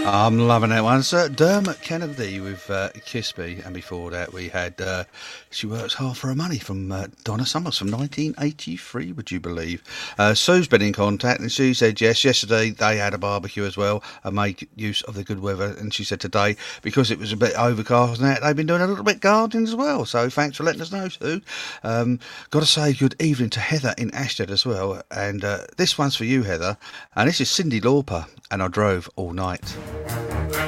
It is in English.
I'm loving that one. Sir Dermot Kennedy with Kiss Me, and before that we had She Works Hard for Her Money from Donna Summers from 1983, would you believe? Sue's been in contact and she said yes, yesterday they had a barbecue as well and made use of the good weather, and she said today, because it was a bit overcast and that, they've been doing a little bit gardening as well, so thanks for letting us know, Sue. Got to say good evening to Heather in Ashton as well, and this one's for you, Heather, and this is Cyndi Lauper, and I Drove All Night.